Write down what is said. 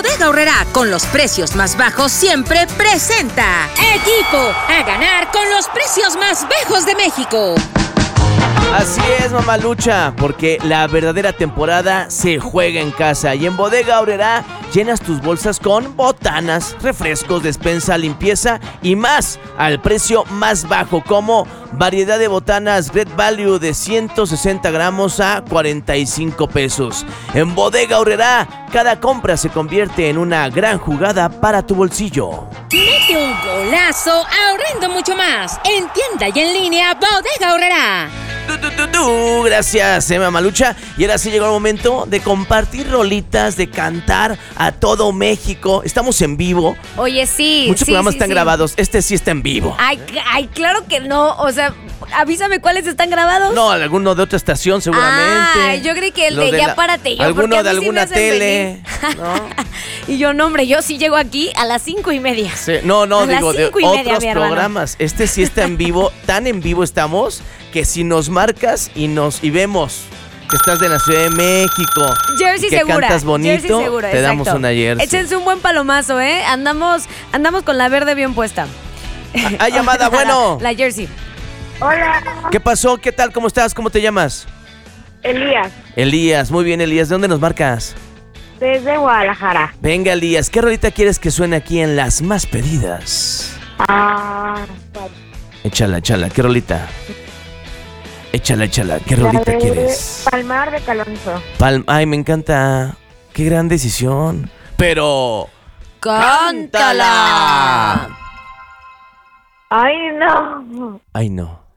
Bodega Aurrerá, con los precios más bajos siempre presenta Equipo a ganar con los precios más bajos de México. Así es, mamalucha, porque la verdadera temporada se juega en casa. Y en Bodega Aurrerá llenas tus bolsas con botanas, refrescos, despensa, limpieza y más al precio más bajo, como variedad de botanas Great Value de 160 gramos a 45 pesos. En Bodega Aurrerá, cada compra se convierte en una gran jugada para tu bolsillo. Mete un golazo ahorrando mucho más. En tienda y en línea, Bodega Aurrerá. Gracias, mamalucha. Y ahora sí llegó el momento de compartir rolitas, de cantar a todo México. Estamos en vivo. Oye, sí. Muchos programas están sí. grabados. Este sí está en vivo. Ay, claro que no. O sea, avísame cuáles están grabados. No, alguno de otra estación seguramente. Ah, yo creí que el de ya párate. Alguno de alguna tele. ¿No? Y yo, no, hombre, yo sí llego aquí a las 5:30. Sí, no, a digo, de las 5:30, otros programas. Este sí está en vivo. Tan en vivo estamos que si nos marcas y vemos que estás de la Ciudad de México, Jersey que segura, cantas bonito, Jersey segura, te damos una jersey. Échense un buen palomazo, ¿eh? Andamos con la verde bien puesta. ¡Hay llamada! Bueno. La Jersey. Hola, ¿Qué pasó? ¿Qué tal? ¿Cómo estás? ¿Cómo te llamas? Elías, Elías. Muy bien, Elías. ¿De dónde nos marcas? desde Guadalajara. Venga, Elías. ¿Qué rolita quieres que suene aquí en Las Más Pedidas? Échala. ¿Qué rolita? Échala. ¿Qué rolita quieres? Palmar de Calonzo. Ay, me encanta. Qué gran decisión. Pero... ¡Cántala! Ay, no. Ay, no.